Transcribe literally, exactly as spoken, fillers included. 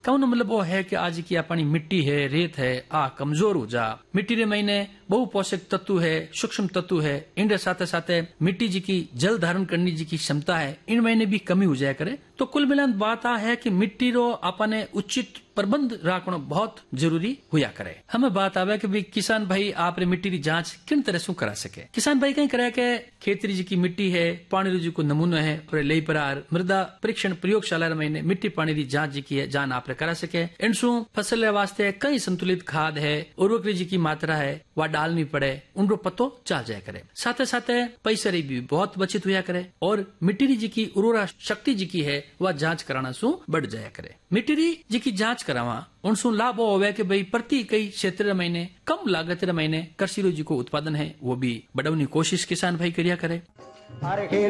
कहने मतलब वो है कि आज की अपनी मिट्टी है, रेत है, आ कमजोर हो जा। मिट्टी रे महीने बहु पोषक तत्व है, सूक्ष्म तत्व है, इन साथ साथ मिट्टी जी की जल धारण करने जी की क्षमता है, इन महीने भी कमी हो जाया करे। तो कुल मिलान बात आ है कि मिट्टी रो अपने उचित प्रबंध रखना बहुत जरूरी हुआ करे। हमें बात आवे कि भाई किसान भाई आप रे मिट्टी की जांच किन तरह से करा सके। किसान भाई कहीं करे के खेती जी की मिट्टी है, पानी जी को नमूना है, और ले पर मृदा परीक्षण प्रयोगशाला महीने मिट्टी पानी की जांच जी की है, जान आप करा सके। इनसु फसल वास्ते कई संतुलित खाद है, उर्वरक जी की मात्रा है, वह डालनी पड़े, उनको पतो चल जाया करे। साथ साथ पैसे री भी बहुत बचत हुआ करे, और मिट्टी जी की उर्वरा शक्ति जी की है वह जांच कराना सु बढ़ जाया करे। मिट्टी जी की जांच करावा उनसु लाभ वो होवे कि भाई प्रति कई क्षेत्र महीने कम लागत महीने कृषि जी को उत्पादन है वो भी बढ़ाने की कोशिश किसान भाई करिया करे।